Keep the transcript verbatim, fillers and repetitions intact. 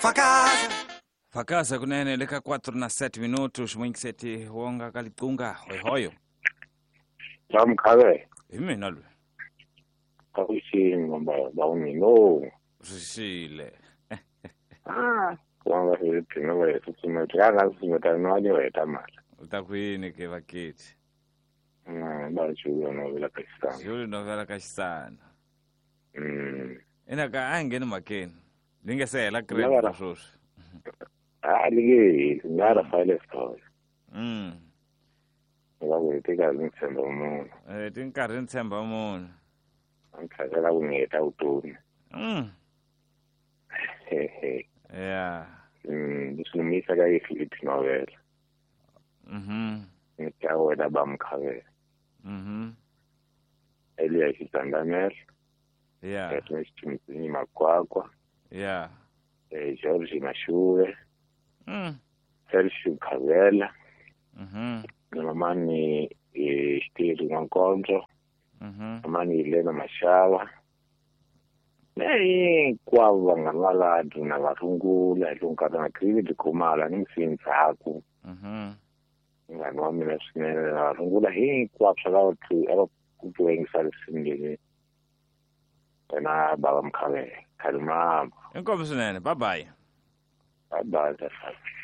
Fakaza Fakaza kunene leka quatro na sete minutos mwingiseti wonga kalitunga hoyo Bamkhabe imina lwe kakushini ngoba bawungino sishile ah wanga siphina wethu simethe kangasimeta nwaje wethu amala utakwini ke vakithi mm bajulo novela Pakistan Juli novela kashisana mm ina ka angeni makeni ningesela grade kususu ah lige ngara file story mm ngakwetika ngithemba umuntu eh tinkarhi ntshemba munhu ngithakela kungeta utoni mm hehe yeah mm bisimisa ka iflit novela mhm ngitawela bamkhabe mhm Elias Tandanel yeah ethi Makwakwa yeah eh George Mashure mm Sergio Khavela mhm nomani eh Steve Nkonzo mhm nomani Elena Mashaba nei kwava ngamaladu na varungula lonkata na krivi kumala nimsinzaku mhm ngani wami na swinene na varungula hinkwavo swa lava ava kutuwengisala sindeni na baba Mkhabe kalimama inkomo swinene bye bye bye bye.